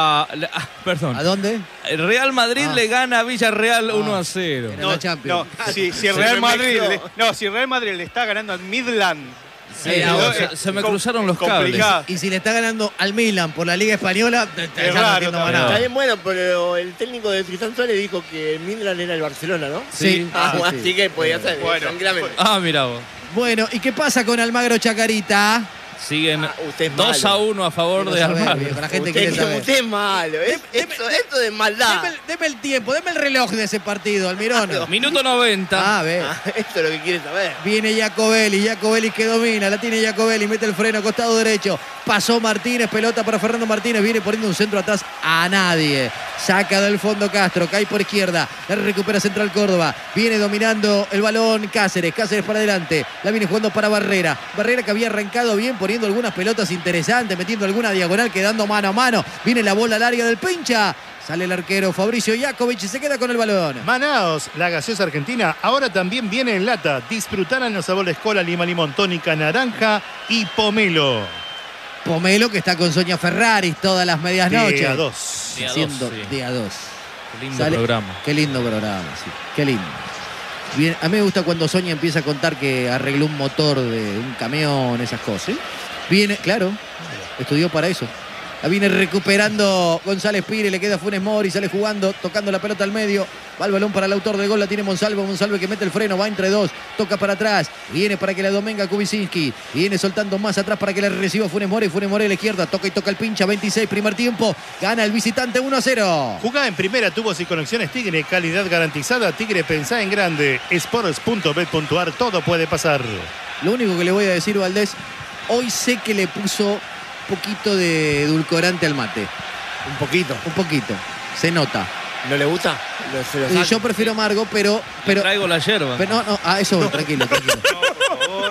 Perdón. ¿A dónde? Real Madrid le gana a Villarreal 1-0. Era la Champions. Si Real Madrid si Real Madrid le está ganando al Midland. Sí, se me cruzaron los cables. Y si le está ganando al Milan por la Liga Española, ya no entiendo más Está nada. bien bueno, pero el técnico de Tristán Suárez dijo que el Midland era el Barcelona, ¿no? Sí. Así que podía ser, tranquilamente. Mirá vos. Bueno, ¿y qué pasa con Almagro Chacarita? Siguen usted es 2-1 a favor de Quiero saber, Almagro. viejo, la gente quiere saber. Usted es malo. Esto es maldad. Deme el tiempo, deme el reloj de ese partido, Almirón. Minuto 90. A ver. Esto es lo que quiere saber. Viene Jacobelli que domina, la tiene Jacobelli, mete el freno, costado derecho. Pasó Martínez, pelota para Fernando Martínez, viene poniendo un centro atrás a nadie. Saca del fondo Castro, cae por izquierda, la recupera Central Córdoba. Viene dominando el balón Cáceres para adelante. La viene jugando para Barrera. Barrera que había arrancado bien, poniendo algunas pelotas interesantes, metiendo alguna diagonal, quedando mano a mano. Viene la bola al área del pincha. Sale el arquero Fabricio Iakovic y se queda con el balón. Manaos, la gaseosa argentina, ahora también viene en lata. Disfrutarán los sabores cola, lima, limón, tónica, naranja y pomelo. Pomelo que está con Sonia Ferraris todas las medias noches. Día 2. Haciendo día 2. Qué lindo programa. Qué lindo programa, sí. Qué lindo. Bien, a mí me gusta cuando Sonia empieza a contar que arregló un motor de un camión, esas cosas. ¿Sí? Viene, claro, estudió para eso. La viene recuperando González Pire, le queda Funes Mori, sale jugando, tocando la pelota al medio. Va el balón para el autor del gol, la tiene Monsalve que mete el freno, va entre dos, toca para atrás, viene para que la domenga Kubicinski, viene soltando más atrás para que la reciba Funes Mori a la izquierda, toca y toca el pincha, 26, primer tiempo, gana el visitante 1-0. Jugá en primera, tubos y conexiones Tigre, calidad garantizada. Tigre, pensá en grande. Sports.bet.ar, todo puede pasar. Lo único que le voy a decir, Valdés, hoy sé que le puso poquito de edulcorante al mate. Un poquito. Se nota. ¿No le gusta? Y yo prefiero amargo, pero Traigo la yerba. no, eso voy, tranquilo. No, por favor.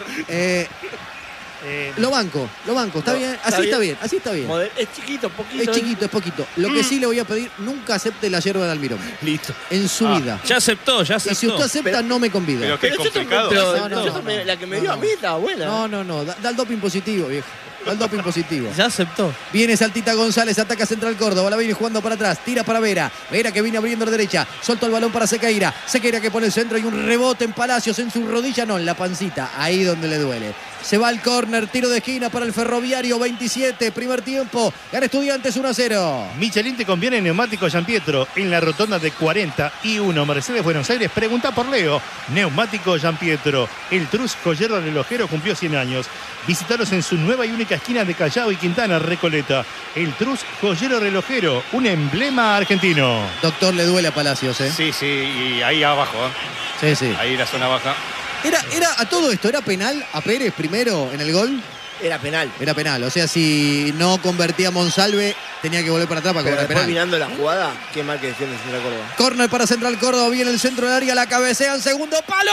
Lo banco, está bien, así está bien. Es chiquito, poquito. Es poquito. Lo que sí le voy a pedir, nunca acepte la yerba de Almirón. Listo. En su vida. Ya aceptó. Y si usted acepta, no me convida. Pero qué complicado. La que me dio a mí estaba buena. No. Da el doping positivo, viejo. Da el doping positivo. Ya aceptó. Viene Saltita González, ataca Central Córdoba, la viene jugando para atrás, tira para Vera que viene abriendo a la derecha, soltó el balón para Sequeira que pone el centro y un rebote en Palacios, en su rodilla, no, en la pancita, ahí donde le duele. Se va al córner, tiro de esquina para el Ferroviario, 27, primer tiempo, gana Estudiantes 1-0. Michelin te conviene Neumático Giampietro en la rotonda de 41 Mercedes Buenos Aires. Pregunta por Leo. Neumático Giampietro, el Trus joyero relojero cumplió 100 años. Visítalos en su nueva y única esquina de Callao y Quintana, Recoleta. El Trus joyero relojero, un emblema argentino. Doctor, le duele a Palacios, ¿eh? Sí, y ahí abajo. Sí. Ahí la zona baja. Era a todo esto, ¿era penal a Pérez primero en el gol? Era penal. O sea, si no convertía a Monsalve, tenía que volver para atrás para Pero cobrar después penal. mirando la jugada, qué mal que defiende Central Córdoba. Córner para Central Córdoba, viene el centro del área, la cabecean, segundo palo.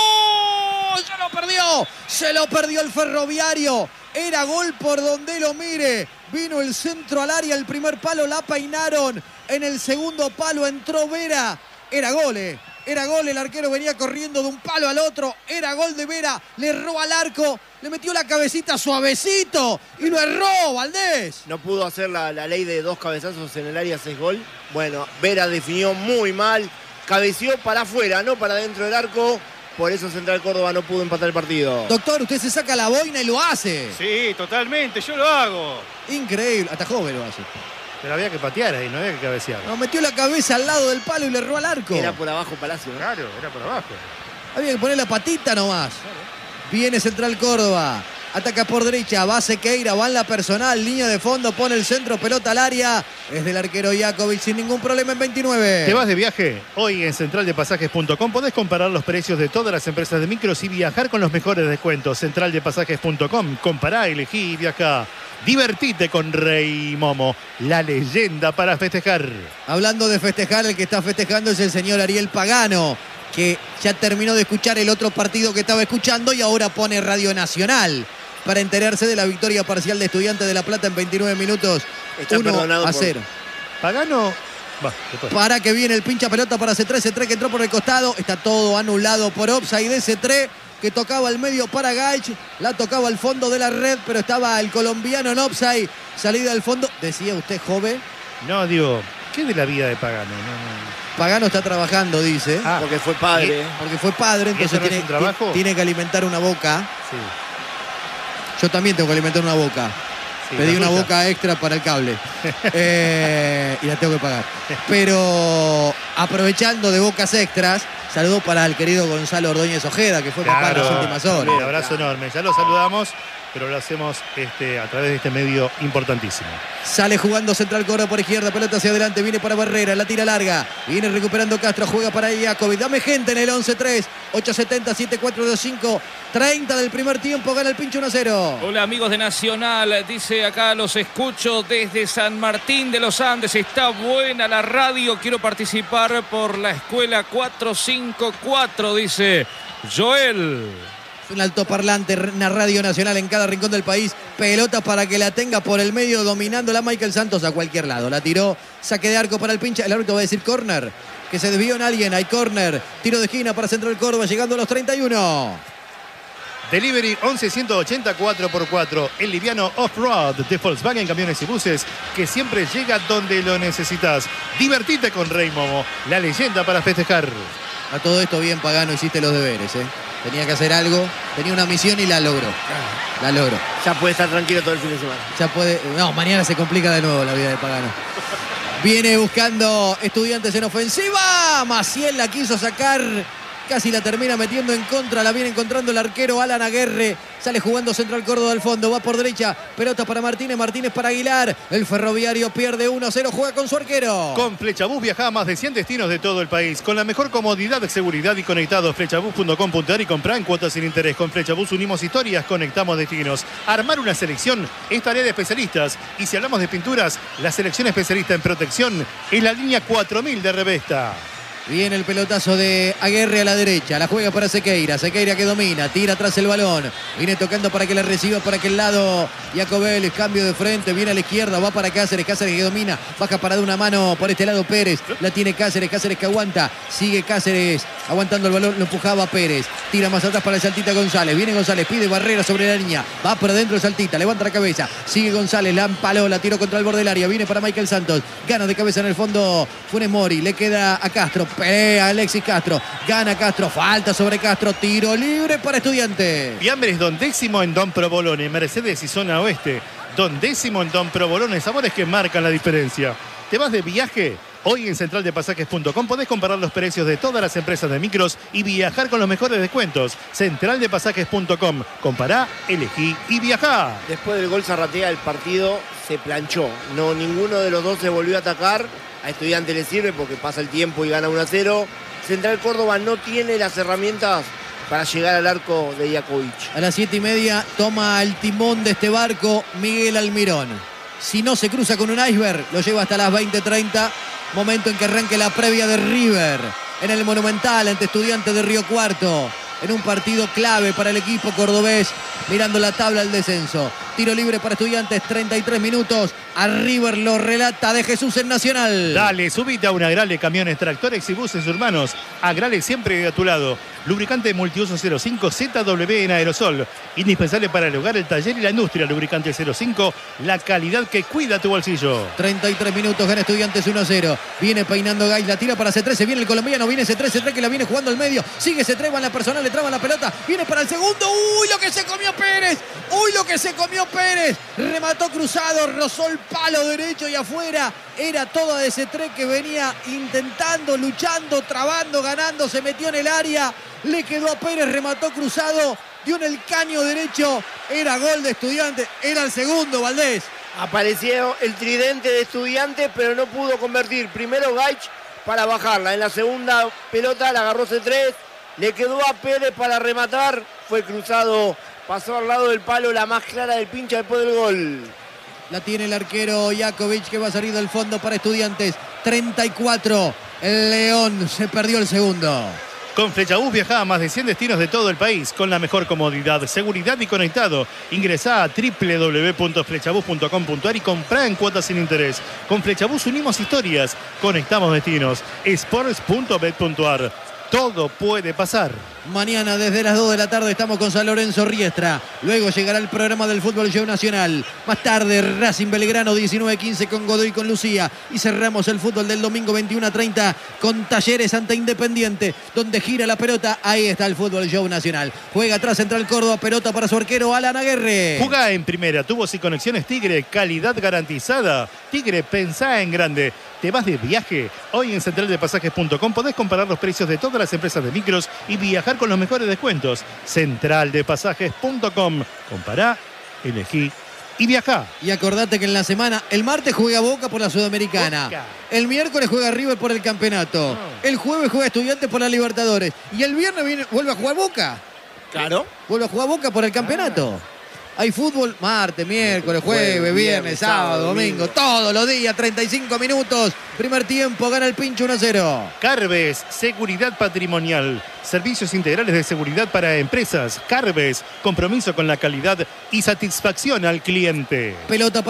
Se lo perdió el Ferroviario. Era gol por donde lo mire. Vino el centro al área, el primer palo la peinaron. En el segundo palo entró Vera. Era gol, el arquero venía corriendo de un palo al otro. Era gol de Vera, le erró al arco. Le metió la cabecita suavecito y lo erró, Valdés. No pudo hacer la ley de 2 cabezazos en el área, 6 gol. Bueno, Vera definió muy mal. Cabeció para afuera, no para dentro del arco. Por eso Central Córdoba no pudo empatar el partido. Doctor, usted se saca la boina y lo hace. Sí, totalmente, yo lo hago. Increíble, hasta joven lo hace. Pero había que patear ahí, no había que cabecear. No, metió la cabeza al lado del palo y le erró al arco. Era por abajo Palacio, ¿no? Claro, era por abajo. Había que poner la patita nomás. Viene Central Córdoba. Ataca por derecha, va Sequeira, va en la personal, línea de fondo, pone el centro, pelota al área. Es del arquero Iakovic sin ningún problema en 29. ¿Te vas de viaje? Hoy en centraldepasajes.com podés comparar los precios de todas las empresas de micros y viajar con los mejores descuentos. Centraldepasajes.com, compará, elegí y viajá. Divertite con Rey Momo, la leyenda para festejar. Hablando de festejar, el que está festejando es el señor Ariel Pagano, que ya terminó de escuchar el otro partido que estaba escuchando y ahora pone Radio Nacional para enterarse de la victoria parcial de Estudiantes de La Plata en 29 minutos. Está perdonado 1-0. Pagano Para que viene el pincha pelota para C3. C3 que entró por el costado. Está todo anulado por offside de C3. Que tocaba al medio para Gaich. La tocaba al fondo de la red. Pero estaba el colombiano en offside. Salida al fondo. Decía usted, joven. No, digo, ¿qué de la vida de Pagano? No. Pagano está trabajando, dice. Porque fue padre. Porque fue padre, entonces no es un trabajo? tiene que alimentar una boca. Sí. Yo también tengo que alimentar una boca. Sí, Pedí una tuya. boca extra para el cable. Y la tengo que pagar. Pero aprovechando de bocas extras, saludo para el querido Gonzalo Ordóñez Ojeda, que fue papá en las últimas horas. Un abrazo enorme. Ya lo saludamos, pero lo hacemos a través de este medio importantísimo. Sale jugando Central Córdoba por izquierda, pelota hacia adelante, viene para Barrera, la tira larga, viene recuperando Castro, juega para Iacovic, dame gente en el 11-3, 870-7425, 30 del primer tiempo, gana el pincho 1-0. Hola amigos de Nacional, dice acá, los escucho desde San Martín de los Andes, está buena la radio, quiero participar por la escuela 454, dice Joel. Un altoparlante, una radio nacional en cada rincón del país. Pelota para que la tenga por el medio, dominándola Michael Santos a cualquier lado. La tiró, saque de arco para el pincha. El árbitro va a decir córner, que se desvió en alguien. Hay córner, tiro de esquina para Central Córdoba, llegando a los 31. Delivery 11-180 4x4. El liviano off-road de Volkswagen Camiones y Buses, que siempre llega donde lo necesitas. Divertite con Rey Momo, la leyenda para festejar. A todo esto bien, Pagano, hiciste los deberes, ¿eh? Tenía que hacer algo, tenía una misión y la logró. La logró. Ya puede estar tranquilo todo el fin de semana. Ya puede. No, mañana se complica de nuevo la vida de Pagano. Viene buscando Estudiantes en ofensiva. Maciel la quiso sacar. Casi la termina metiendo en contra. La viene encontrando el arquero Alan Aguerre. Sale jugando Central Córdoba al fondo. Va por derecha. Pelota para Martínez. Martínez para Aguilar. El Ferroviario pierde 1-0. Juega con su arquero. Con Flechabús viaja a más de 100 destinos de todo el país. Con la mejor comodidad, seguridad y conectado. Flechabús.com.ar y comprar en cuotas sin interés. Con Flechabús unimos historias, conectamos destinos. Armar una selección es tarea de especialistas. Y si hablamos de pinturas, la selección especialista en protección es la línea 4000 de Revesta. Viene el pelotazo de Aguerre a la derecha. La juega para Sequeira. Sequeira que domina. Tira atrás el balón. Viene tocando para que la reciba para aquel lado. Jacobel, cambio de frente. Viene a la izquierda. Va para Cáceres. Cáceres que domina. Baja para de una mano por este lado Pérez. La tiene Cáceres. Cáceres que aguanta. Sigue Cáceres. Aguantando el balón. Lo empujaba Pérez. Tira más atrás para el Saltita González. Viene González. Pide barrera sobre la línea. Va por adentro el Saltita. Levanta la cabeza. Sigue González. La empaló. La tiró contra el borde del área. Viene para Michael Santos. Gana de cabeza en el fondo Funes Mori. Le queda a Castro. Pelea Alexis Castro. Gana Castro. Falta sobre Castro. Tiro libre para Estudiantes. Fiambres Don Décimo en Don Provolone. Mercedes y zona oeste. Don Décimo en Don Provolone. Sabores que marcan la diferencia. ¿Te vas de viaje? Hoy en centraldepasajes.com podés comparar los precios de todas las empresas de micros y viajar con los mejores descuentos. Centraldepasajes.com. Compará, elegí y viajá. Después del gol Zarratea, el partido se planchó. No, ninguno de los dos se volvió a atacar. A Estudiantes le sirve porque pasa el tiempo y gana 1-0. Central Córdoba no tiene las herramientas para llegar al arco de Iacovic. A las 7:30 toma el timón de este barco Miguel Almirón. Si no se cruza con un iceberg, lo lleva hasta las 20:30. Momento en que arranque la previa de River en el Monumental ante Estudiantes de Río Cuarto. En un partido clave para el equipo cordobés, mirando la tabla del descenso. Tiro libre para Estudiantes, 33 minutos. A River lo relata de Jesús en Nacional. Dale, subite a una Agrale, camiones, tractores y buses urbanos. Agrale siempre a tu lado. Lubricante multiuso 05 ZW en aerosol. Indispensable para el hogar, el taller y la industria. Lubricante 05, la calidad que cuida tu bolsillo. 33 minutos, gana Estudiantes 1-0. Viene peinando Gais, la tira para C3. Viene el colombiano, viene C3 que la viene jugando al medio. Sigue C3, va en la personal, le traba la pelota. Viene para el segundo. ¡Uy, lo que se comió Pérez! ¡Uy, lo que se comió Pérez! Remató cruzado, rozó el palo derecho y afuera. Era toda de C3 que venía intentando, luchando, trabando, ganando. Se metió en el área. Le quedó a Pérez, remató cruzado. Dio en el caño derecho. Era gol de Estudiantes. Era el segundo, Valdés. Apareció el tridente de Estudiantes, pero no pudo convertir. Primero Gaich para bajarla. En la segunda pelota la agarró C3. Le quedó a Pérez para rematar. Fue cruzado. Pasó al lado del palo, la más clara del pincha después del gol. La tiene el arquero Iacovic, que va a salir del fondo para Estudiantes. 34. El León se perdió el segundo. Con Flechabús viaja a más de 100 destinos de todo el país con la mejor comodidad, seguridad y conectado. Ingresá a www.flechabús.com.ar y comprá en cuotas sin interés. Con Flechabús unimos historias, conectamos destinos. Sports.bet.ar. Todo puede pasar. Mañana desde las 2 de la tarde estamos con San Lorenzo Riestra. Luego llegará el programa del Fútbol Show Nacional. Más tarde Racing Belgrano 19:15 con Godoy con Lucía. Y cerramos el fútbol del domingo 21:30 con Talleres ante Independiente. Donde gira la pelota, ahí está el Fútbol Show Nacional. Juega atrás Central Córdoba, pelota para su arquero Alan Aguerre. Jugá en primera, tubos y conexiones Tigre, calidad garantizada. Tigre, pensá en grande. ¿Te vas de viaje? Hoy en centraldepasajes.com podés comparar los precios de todas las empresas de micros y viajar con los mejores descuentos. Centraldepasajes.com. Compará, elegí y viajá. Y acordate que en la semana, el martes juega Boca por la Sudamericana. Boca. El miércoles juega River por el campeonato. El jueves juega Estudiantes por la Libertadores. Y el viernes vuelve a jugar Boca. Claro. Vuelve a jugar Boca por el campeonato. Hay fútbol martes, miércoles, jueves, viernes, sábado, domingo. Todos los días, 35 minutos. Primer tiempo, gana el Pincho 1-0. Carves, seguridad patrimonial. Servicios integrales de seguridad para empresas. Carves, compromiso con la calidad y satisfacción al cliente. Pelota para